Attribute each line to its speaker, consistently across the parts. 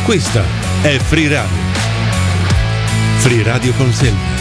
Speaker 1: Questa è Free Radio. Free Radio Consente.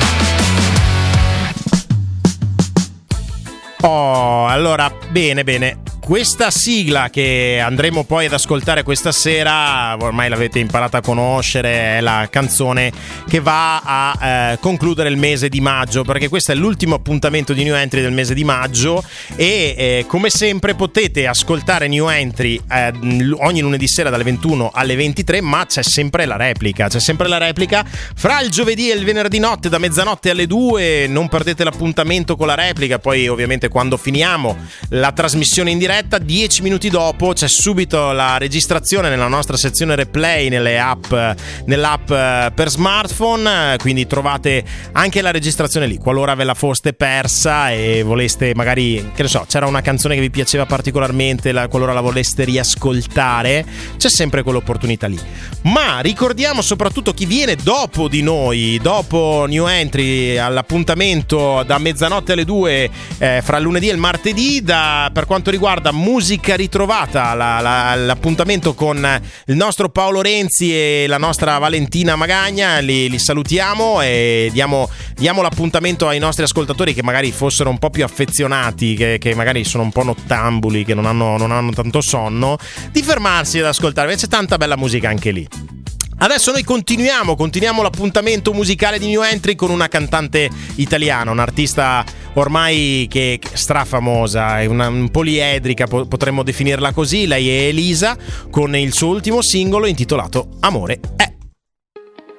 Speaker 2: Oh, allora, bene. Questa sigla che andremo poi ad ascoltare questa sera, ormai l'avete imparata a conoscere, è la canzone che va a concludere il mese di maggio, perché questo è l'ultimo appuntamento di New Entry del mese di maggio e come sempre potete ascoltare New Entry ogni lunedì sera dalle 21 alle 23, ma c'è sempre la replica fra il giovedì e il venerdì notte da mezzanotte alle 2. Non perdete l'appuntamento con la replica. Poi ovviamente quando finiamo la trasmissione in diretta, 10 minuti dopo c'è subito la registrazione nella nostra sezione replay nell'app per smartphone, quindi trovate anche la registrazione lì qualora ve la foste persa e voleste, magari, che ne so, c'era una canzone che vi piaceva particolarmente, qualora la voleste riascoltare, c'è sempre quell'opportunità lì. Ma ricordiamo soprattutto chi viene dopo di noi, dopo New Entry, all'appuntamento da mezzanotte alle 2 fra il lunedì e il martedì. Per quanto riguarda musica ritrovata, l'appuntamento con il nostro Paolo Renzi e la nostra Valentina Magagna, li salutiamo e diamo l'appuntamento ai nostri ascoltatori che magari fossero un po' più affezionati, che magari sono un po' nottambuli, che non hanno tanto sonno, di fermarsi ad ascoltare, c'è tanta bella musica anche lì. Adesso noi continuiamo l'appuntamento musicale di New Entry con una cantante italiana, un'artista ormai che è strafamosa, è un poliedrica, potremmo definirla così. Lei è Elisa, con il suo ultimo singolo intitolato Amore è.